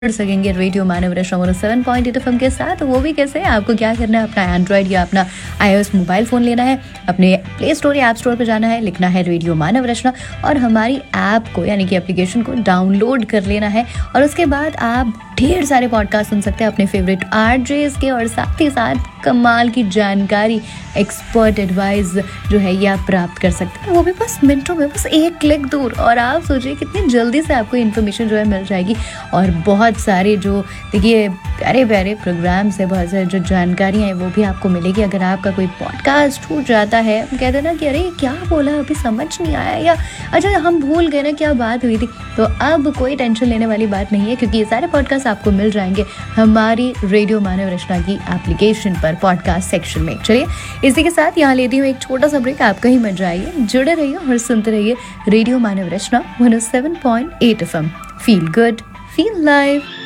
जुड़ सकेंगे रेडियो मानव रश्मि 7.8 FM के साथ। वो भी कैसे? आपको क्या करना है, अपना एंड्रॉयड या अपना iOS मोबाइल फ़ोन लेना है, अपने प्ले स्टोर या ऐप स्टोर पर जाना है, लिखना है रेडियो मानव रचना और हमारी ऐप को यानी कि एप्लीकेशन को डाउनलोड कर लेना है। और उसके बाद आप ढेर सारे पॉडकास्ट सुन सकते हैं अपने फेवरेट आरजेस के, और साथ ही साथ कमाल की जानकारी, एक्सपर्ट एडवाइस जो है ये आप प्राप्त कर सकते हैं, वो भी बस मिनटों में, बस एक क्लिक दूर। और आप सोचिए कितनी जल्दी से आपको इन्फॉर्मेशन जो है मिल जाएगी। और बहुत सारे जो देखिए प्यारे प्यारे प्रोग्राम्स है, बहुत सारे जो जानकारियाँ हैं वो भी आपको मिलेगी। अगर आपका कोई पॉडकास्ट छूट जाता है, हम कहते हैं ना कि अरे क्या बोला, अभी समझ नहीं आया, या अच्छा हम भूल गए ना क्या बात हुई थी, तो अब कोई टेंशन लेने वाली बात नहीं है, क्योंकि ये सारे पॉडकास्ट आपको मिल जाएंगे हमारी रेडियो मानव रचना की एप्लीकेशन पर पॉडकास्ट सेक्शन में। चलिए इसी के साथ यहाँ लेती हूँ एक छोटा सा ब्रेक। आपका ही मजा आइए, जुड़े रहिए और सुनते रहिए रेडियो मानव रचना 107.8 FM। Feel good, feel live.